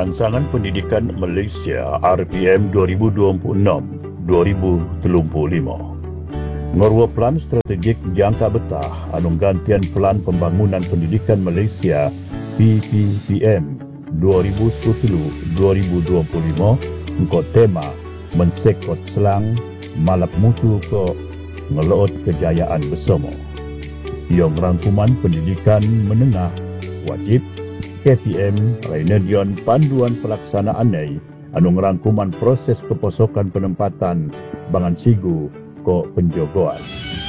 Rancangan Pendidikan Malaysia RPM 2026-2035. Ngorwa Plan Strategik Jangka Betah anu gantian Pelan Pembangunan Pendidikan Malaysia PPPM 2010-2025 engko tema mensekot selang malap mutu ke ngeloot kejayaan bersama. Yang rangkuman pendidikan menengah wajib KPM Rainedion panduan pelaksanaan anu ngerangkuman proses keposokan penempatan bangan sigu ko penjogoan.